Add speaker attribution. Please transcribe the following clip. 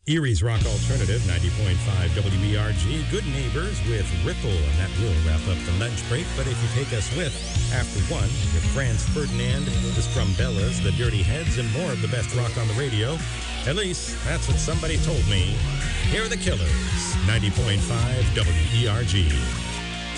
Speaker 1: Erie's Rock Alternative, 90.5 WERG. Good Neighbors with Ripple, and that will wrap up the lunch break. But if you take us with, after one, your Franz Ferdinand, the Strumbellas, the Dirty Heads, and more of the best rock on the radio. At least, that's what somebody told me. Here are the Killers, 90.5 WERG.